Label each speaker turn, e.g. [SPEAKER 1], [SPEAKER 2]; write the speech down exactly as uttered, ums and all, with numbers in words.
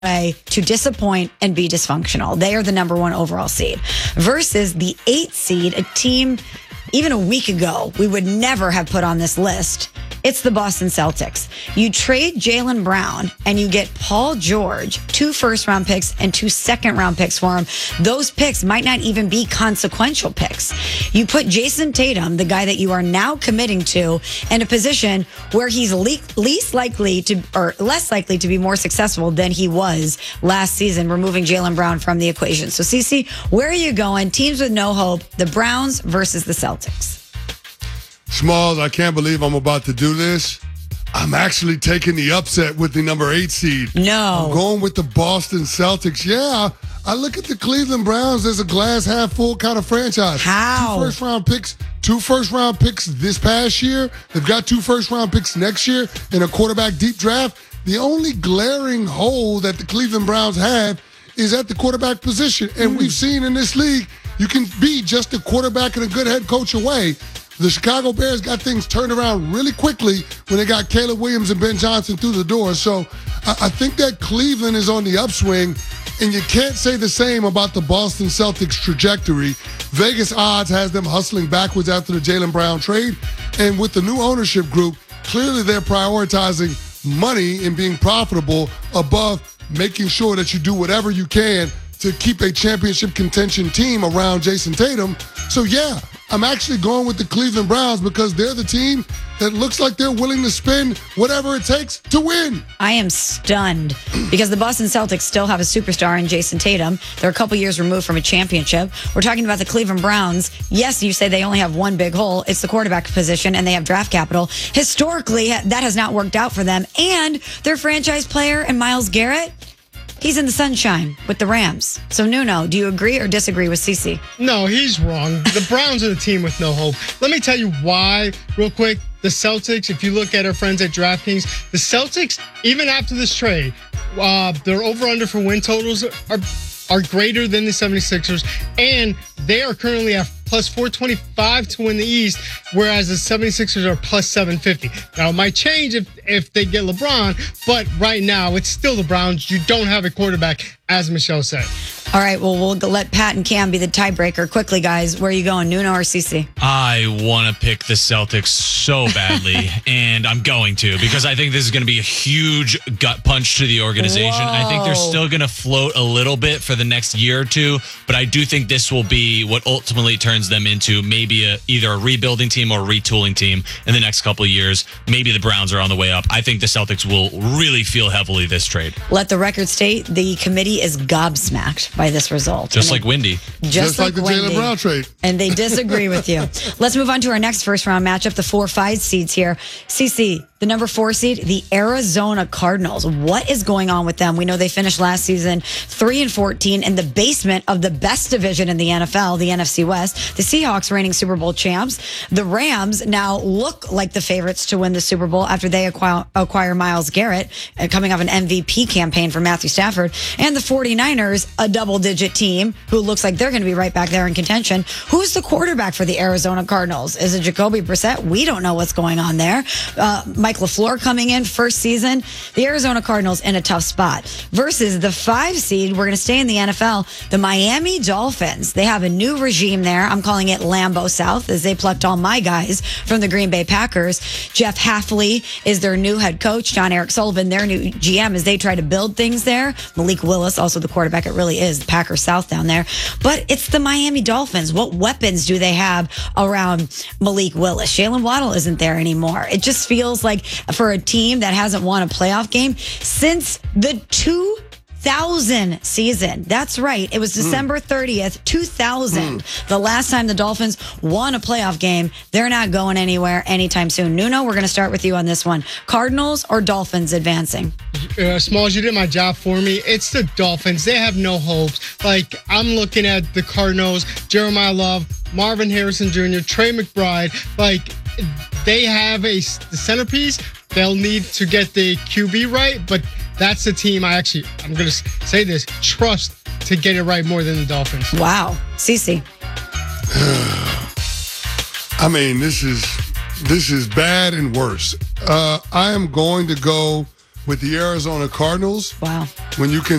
[SPEAKER 1] way to disappoint and be dysfunctional. They are the number one overall seed versus the eighth seed, a team even a week ago we would never have put on this list. It's the Boston Celtics. You trade Jaylen Brown and you get Paul George, two first round picks and two second round picks for him. Those picks might not even be consequential picks. You put Jason Tatum, the guy that you are now committing to, in a position where he's le- least likely to, or less likely to be more successful than he was last season, removing Jaylen Brown from the equation. So, Cece, where are you going? Teams with no hope, the Browns versus the Celtics.
[SPEAKER 2] Smalls, I can't believe I'm about to do this. I'm actually taking the upset with the number eight seed.
[SPEAKER 1] No.
[SPEAKER 2] I'm going with the Boston Celtics. Yeah, I look at the Cleveland Browns as a glass half full kind of franchise.
[SPEAKER 1] How?
[SPEAKER 2] Two first round picks, two first round picks this past year. They've got two first round picks next year in a quarterback deep draft. The only glaring hole that the Cleveland Browns have is at the quarterback position. And mm. we've seen in this league, you can be just a quarterback and a good head coach away. The Chicago Bears got things turned around really quickly when they got Caleb Williams and Ben Johnson through the door. So I, I think that Cleveland is on the upswing, and you can't say the same about the Boston Celtics trajectory. Vegas odds has them hustling backwards after the Jaylen Brown trade. And with the new ownership group, clearly they're prioritizing money and being profitable above making sure that you do whatever you can to keep a championship contention team around Jason Tatum. So, yeah, I'm actually going with the Cleveland Browns because they're the team that looks like they're willing to spend whatever it takes to win.
[SPEAKER 1] I am stunned because the Boston Celtics still have a superstar in Jason Tatum. They're a couple years removed from a championship. We're talking about the Cleveland Browns. Yes, you say they only have one big hole. It's the quarterback position, and they have draft capital. Historically, that has not worked out for them. And their franchise player and Myles Garrett, he's in the sunshine with the Rams. So, Nuno, do you agree or disagree with Cece?
[SPEAKER 3] No, he's wrong. The Browns are the team with no hope. Let me tell you why, real quick. The Celtics, if you look at our friends at DraftKings, the Celtics, even after this trade, uh, their over-under for win totals are are greater than the seventy-sixers, and they are currently at plus four twenty-five to win the East, whereas the seventy-sixers are plus seven fifty. Now, it might change if, if they get LeBron, but right now, it's still the Browns. You don't have a quarterback, as Michelle said.
[SPEAKER 1] All right, well, we'll let Pat and Cam be the tiebreaker. Quickly, guys, where are you going, Nuno or Cece?
[SPEAKER 4] I want to pick the Celtics so badly, and I'm going to, because I think this is going to be a huge gut punch to the organization.
[SPEAKER 1] Whoa.
[SPEAKER 4] I think they're still going to float a little bit for the next year or two, but I do think this will be what ultimately turns them into maybe a, either a rebuilding team or a retooling team in the next couple of years. Maybe the Browns are on the way up. I think the Celtics will really feel heavily this trade.
[SPEAKER 1] Let the record state the committee is gobsmacked by this result.
[SPEAKER 4] Just
[SPEAKER 1] and
[SPEAKER 4] like
[SPEAKER 1] it,
[SPEAKER 4] Wendy.
[SPEAKER 1] Just,
[SPEAKER 2] Just like,
[SPEAKER 1] like
[SPEAKER 2] the
[SPEAKER 1] Wendy.
[SPEAKER 2] Jaylen Brown trade.
[SPEAKER 1] And they disagree with you. Let's move on to our next first round matchup, the four five seeds here. Cece, the number four seed, the Arizona Cardinals. What is going on with them? We know they finished last season three and fourteen in the basement of the best division in the N F L, the N F C West. The Seahawks reigning Super Bowl champs. The Rams now look like the favorites to win the Super Bowl after they acquire, acquire Myles Garrett, uh, coming off an M V P campaign for Matthew Stafford. And the 49ers, a double-digit team who looks like they're going to be right back there in contention. Who's the quarterback for the Arizona Cardinals? Is it Jacoby Brissett? We don't know what's going on there. Uh, Mike LaFleur coming in first season. The Arizona Cardinals in a tough spot. Versus the five seed, we're going to stay in the N F L, the Miami Dolphins. They have a new regime there. I'm calling it Lambeau South, as they plucked all my guys from the Green Bay Packers. Jeff Hafley is their new head coach. John Eric Sullivan, their new G M, as they try to build things there. Malik Willis, also the quarterback. It really is the Packers South down there. But it's the Miami Dolphins. What weapons do they have around Malik Willis? Jalen Waddle isn't there anymore. It just feels like for a team that hasn't won a playoff game since the two thousand season. That's right. It was December thirtieth, two thousand. Mm. The last time the Dolphins won a playoff game. They're not going anywhere anytime soon. Nuno, we're going to start with you on this one. Cardinals or Dolphins advancing?
[SPEAKER 3] Uh, Smalls, you did my job for me. It's the Dolphins. They have no hopes. Like, I'm looking at the Cardinals, Jeremiah Love, Marvin Harrison Junior, Trey McBride. Like, they have a the centerpiece. They'll need to get the Q B right, but that's the team I actually, I'm going to say this, trust to get it right more than the Dolphins.
[SPEAKER 1] Wow. Cece.
[SPEAKER 2] I mean, this is this is bad and worse. Uh, I am going to go with the Arizona Cardinals,
[SPEAKER 1] Wow.
[SPEAKER 2] when you can